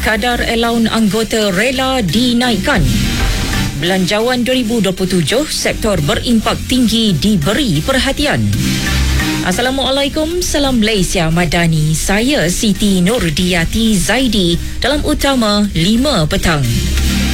kadar alaun anggota rela dinaikkan. Belanjawan 2027, sektor berimpak tinggi diberi perhatian. Assalamualaikum, salam Malaysia Madani. Saya Siti Nurdiati Zaidi dalam utama 5 petang.